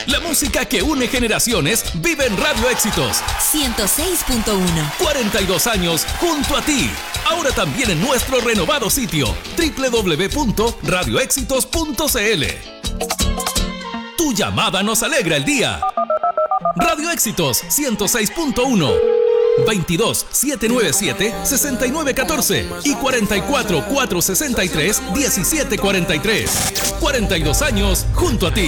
La música que une generaciones vive en Radio Éxitos 106.1. 42 años junto a ti. Ahora también en nuestro renovado sitio www.radioéxitos.cl. Tu llamada nos alegra el día. Radio Éxitos 106.1, 22 797 6914 y 44 463 1743. 42 años junto a ti.